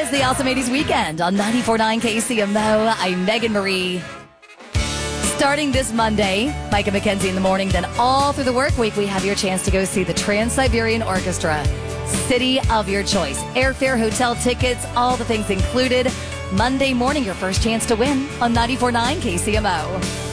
It's the Awesome 80s Weekend on 94.9 KCMO. I'm Megan Marie. Starting this Monday, Mike and Mackenzie in the morning, then all through the work week, we have your chance to go see the Trans-Siberian Orchestra. City of your choice. Airfare, hotel tickets, all the things included. Monday morning, your first chance to win on 94.9 KCMO.